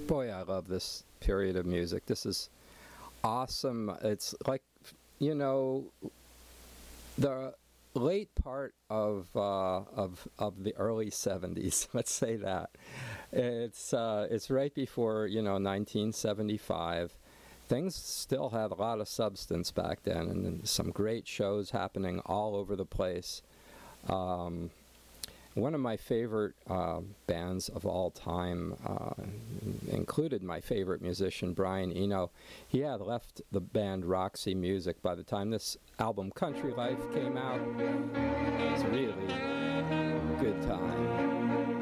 Boy, I love this period of music. This is awesome. It's like, you know, the late part of the early 70s. Let's say that. It's right before 1975. Things still had a lot of substance back then, and some great shows happening all over the place. One of my favorite bands of all time included my favorite musician, Brian Eno. He had left the band Roxy Music by the time this album, Country Life, came out. It was really a good time.